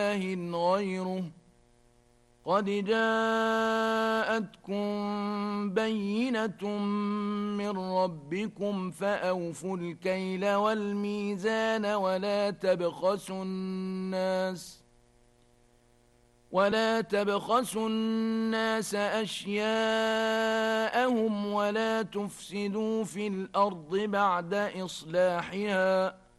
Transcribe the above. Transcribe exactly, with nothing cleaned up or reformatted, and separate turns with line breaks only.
إله غيره قد جاءتكم بينة من ربكم فأوفوا الكيل والميزان ولا تبخسوا الناس ولا تبخسوا الناس أشياءهم ولا تفسدوا في الأرض بعد إصلاحها